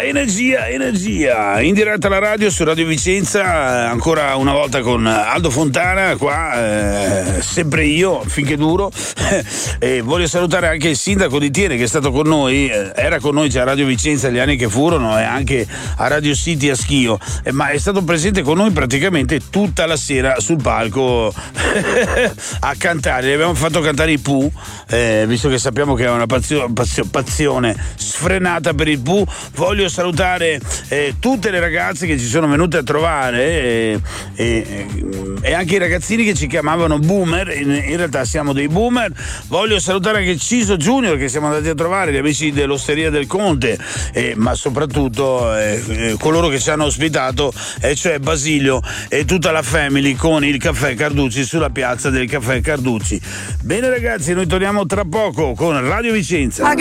energia, in diretta alla radio su Radio Vicenza, ancora una volta con Aldo Fontana qua, sempre io, finché duro. E voglio salutare anche il sindaco di Tiene che è stato con noi, era con noi già a Radio Vicenza gli anni che furono e anche a Radio City a Schio, ma è stato presente con noi praticamente tutta la sera sul palco a cantare. Gli abbiamo fatto cantare i Pooh, visto che sappiamo che ha una passione sfrenata per il Pooh. Voglio salutare tutte le ragazze che ci sono venute a trovare e anche i ragazzini che ci chiamavano boomer. In realtà siamo dei boomer. Voglio salutare anche Ciso Junior che siamo andati a trovare, gli amici dell'Osteria del Conte, ma soprattutto coloro che ci hanno ospitato, e cioè Basilio e tutta la family con il caffè Carducci sulla piazza del caffè Carducci. Bene ragazzi, noi torniamo tra poco con Radio Vicenza.